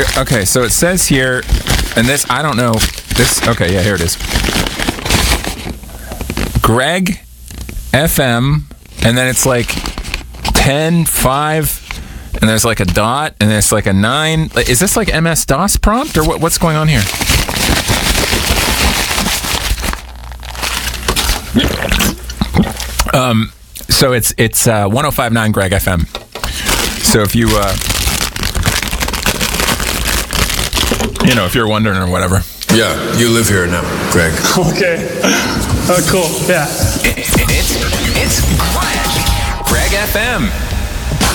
Okay, so it says here, and this, I don't know. This, okay, yeah, here it is. Greg FM, and then it's like 10, 5, and there's like a dot, and there's like a 9. Is this like MS-DOS prompt, or what's going on here? So it's 105.9 Greg FM. So if you if you're wondering or whatever. Yeah, you live here now, Greg. Okay. Oh, cool. Yeah. It's Greg FM.